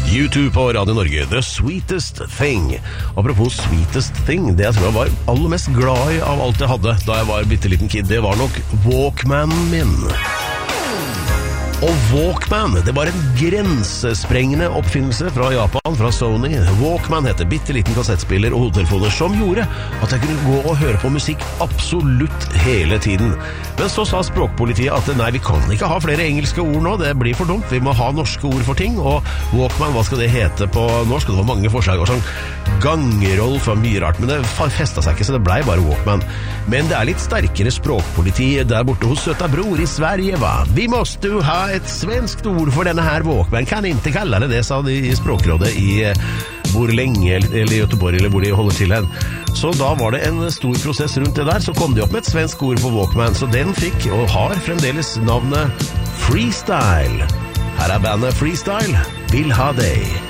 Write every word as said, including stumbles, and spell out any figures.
U to på Radio Norge, The Sweetest Thing. Apropos Sweetest Thing, det jeg tror jeg var aller mest glad i av alt jeg hadde da jeg var bitteliten kid, det var nok Walkmanen min. Og Walkman, det var en grensesprengende oppfinnelse fra Japan, fra Sony. Walkman heter bitteliten kassettspiller og hodetelefoner som gjorde at jeg kunne gå og høre på musikk absolutt hele tiden. Men så sa språkpolitiet at nei, vi kan ikke ha flere engelske ord nå, det blir for dumt, vi må ha norske ord for ting, og Walkman, hva skal det hete på norsk? Det var mange forslag, og sånn gangeroll for mye rart, men det festet seg ikke, så det ble bare Walkman. Men det er litt sterkere språkpoliti der borte hos søta bror i Sverige, va? Vi måste jo ha ett svenskt ord för den här Walkman, kan inte kalla det det, sa de i språkrådet i Borlänge eller i Göteborg eller hvor de holder til hen. Så da var det en stor prosess rundt det der, så kom de opp med et svensk ord for Walkman, så den fikk og har fremdeles navnet Freestyle. Her er bandet Freestyle, vil ha deg.